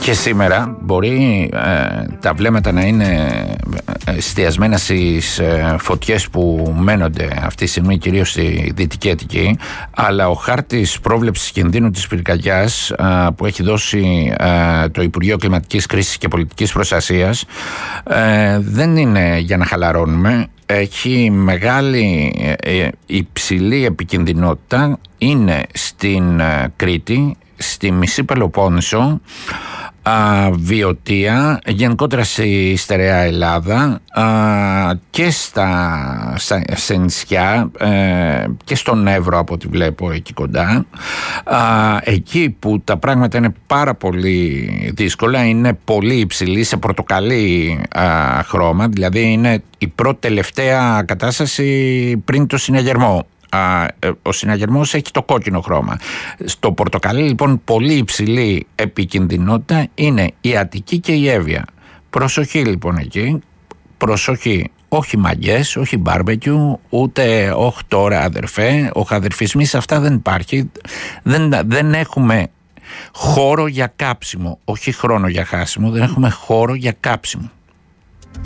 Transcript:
Και σήμερα μπορεί τα βλέμματα να είναι εστιασμένα στις φωτιές που μένονται αυτή τη στιγμή κυρίως στη Δυτική Αττική, αλλά ο χάρτης πρόβλεψης κινδύνου της πυρκαγιάς που έχει δώσει το Υπουργείο Κλιματικής Κρίσης και Πολιτικής Προστασίας δεν είναι για να χαλαρώνουμε. Έχει μεγάλη υψηλή επικινδυνότητα, είναι στην Κρήτη, στη Μισή Πελοπόννησο, Βιωτία, γενικότερα στη στερεά Ελλάδα και σε νησιά και στον Εύρο από ό,τι βλέπω εκεί κοντά. Εκεί που τα πράγματα είναι πάρα πολύ δύσκολα, είναι πολύ υψηλή σε πορτοκαλί χρώμα, δηλαδή είναι η πρώτη τελευταία κατάσταση πριν το συναγερμό. Ο συναγερμός έχει το κόκκινο χρώμα. Στο πορτοκαλί λοιπόν πολύ υψηλή επικινδυνότητα είναι η Αττική και η Εύβοια. Προσοχή λοιπόν εκεί, προσοχή, όχι μαγιές, όχι μπάρμπεκιου, ούτε όχι τώρα αδερφέ, οχαδερφισμοί σε αυτά δεν υπάρχει, δεν έχουμε χώρο για κάψιμο, όχι χρόνο για χάσιμο, δεν έχουμε χώρο για κάψιμο.